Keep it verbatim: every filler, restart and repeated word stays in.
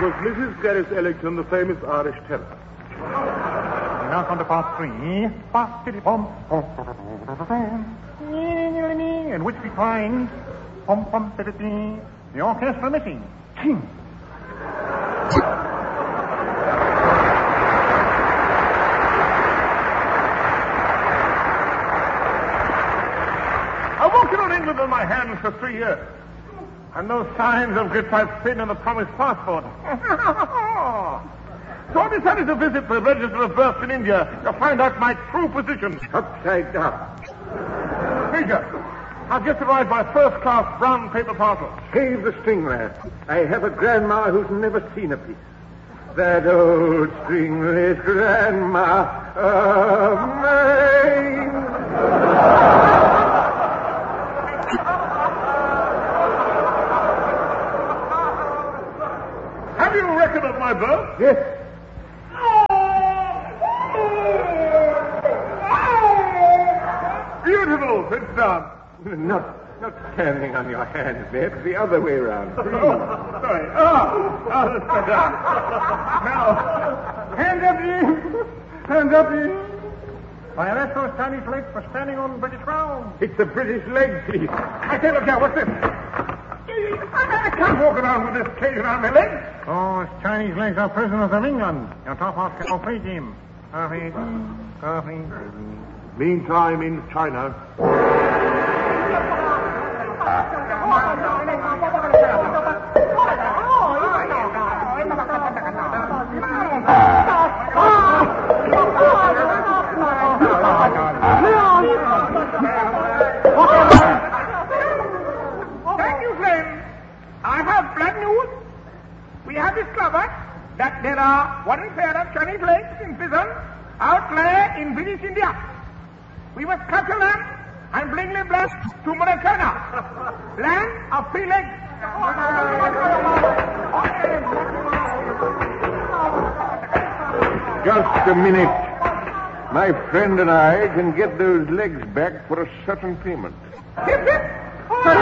was Missus Gladys Ellington, the famous Irish tenor. We now come to part three. In which we find the orchestra missing. I walked around England on my hands for three years. And no signs of Gittide's pin in the promised passport. So I decided to visit the register of birth in India to find out my true position. Upside down. Major, I've just arrived by first-class brown paper parcel. Save the string, lad. I have a grandma who's never seen a piece. That old stringless grandma of mine. Have you a record of my birth? Yes. Beautiful. Sit down. Not, not standing on your hands, Ned. The other way around. Please. Oh, sorry. Oh, oh, let's sit down. Now, hands up, you. Hands up, you. I arrest those Chinese legs for standing on British ground. It's a British leg piece. I say, look here, what's this? I can't walk around with this cage around my legs. Oh, it's Chinese legs are prisoners of England. Your top half can free team. Coffee, coffee. Meantime, in China. Thank you, friend. I have glad news. We have discovered that there are one pair of Chinese legs in prison out in British India. We must capture them and bring them back to Mauritania, land of free legs. Just a minute. My friend and I can get those legs back for a certain payment. Hip, hip. Oh,